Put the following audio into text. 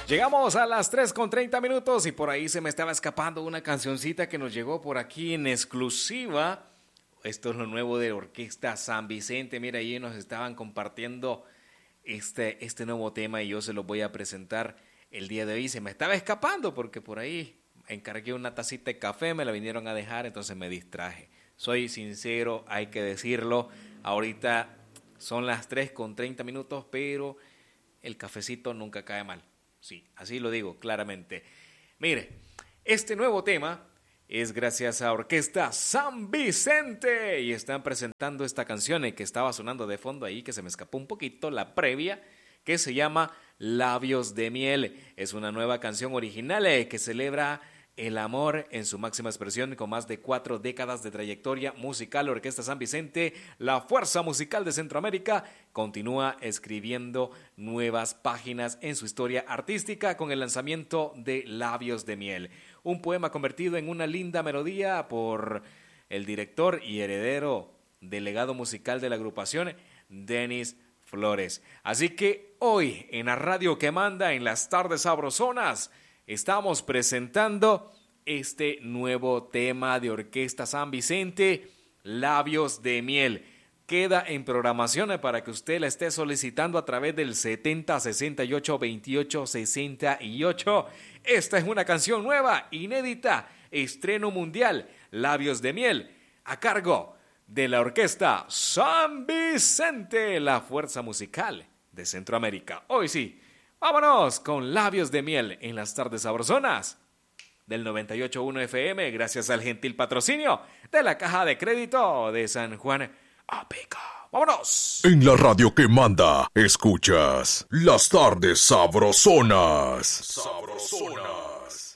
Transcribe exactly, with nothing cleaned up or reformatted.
Llegamos a las tres con treinta minutos y por ahí se me estaba escapando una cancioncita que nos llegó por aquí en exclusiva. Esto es lo nuevo de Orquesta San Vicente. Mira, ahí nos estaban compartiendo este, este nuevo tema y yo se lo voy a presentar el día de hoy. Se me estaba escapando porque por ahí encargué una tacita de café, me la vinieron a dejar, entonces me distraje. Soy sincero, hay que decirlo. Ahorita son las tres con treinta minutos, pero el cafecito nunca cae mal. Sí, así lo digo claramente. Mire, este nuevo tema es gracias a Orquesta San Vicente y están presentando esta canción que estaba sonando de fondo ahí, que se me escapó un poquito, la previa, que se llama Labios de Miel. Es una nueva canción original eh, que celebra el amor en su máxima expresión con más de cuatro décadas de trayectoria musical. Orquesta San Vicente, la fuerza musical de Centroamérica, continúa escribiendo nuevas páginas en su historia artística con el lanzamiento de Labios de Miel, un poema convertido en una linda melodía por el director y heredero del legado musical de la agrupación, Denis Flores. Así que hoy en la radio que manda, en las tardes sabrosonas, estamos presentando este nuevo tema de Orquesta San Vicente, Labios de Miel. Queda en programación para que usted la esté solicitando a través del setenta sesenta y ocho veintiocho sesenta y ocho. Esta es una canción nueva, inédita, estreno mundial, Labios de Miel, a cargo de la Orquesta San Vicente, la fuerza musical de Centroamérica. Hoy sí, vámonos con Labios de Miel en las tardes sabrosonas del noventa y ocho punto uno F M, gracias al gentil patrocinio de la Caja de Crédito de San Juan Apica. ¡Vámonos! En la radio que manda, escuchas las tardes sabrosonas. Sabrosonas.